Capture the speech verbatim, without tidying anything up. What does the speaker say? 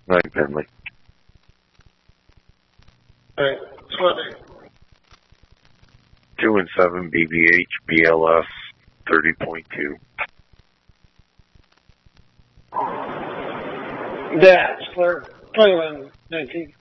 Nine Penley. Alright, Swansea. Two and seven B B H B L S thirty point two. That's clear. twenty-one nineteen.